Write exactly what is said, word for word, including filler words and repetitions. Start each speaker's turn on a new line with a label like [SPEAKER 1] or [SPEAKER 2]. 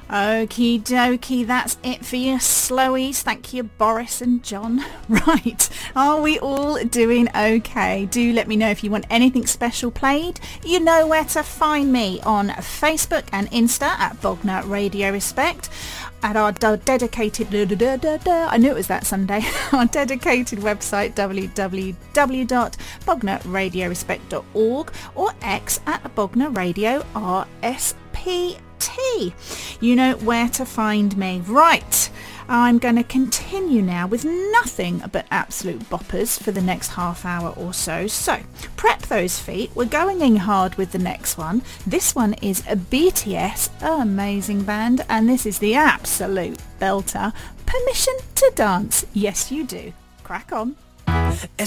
[SPEAKER 1] Okie dokie, that's it for you slowies. Thank you, Boris and John. Right, are we all doing okay? Do let me know if you want anything special played. You know where to find me on Facebook and Insta at Bognor Radio Respect. At our d- dedicated, da, da, da, da, I knew it was that Sunday, our dedicated website w w w dot bognor radio respect dot org or X at Bognor Radio R S P T. You know where to find me. Right, I'm going to continue now with nothing but absolute boppers for the next half hour or so. So prep those feet. We're going in hard with the next one. This one is a B T S, amazing band, and this is the absolute belter, Permission to Dance. Yes, you do. Crack on.
[SPEAKER 2] As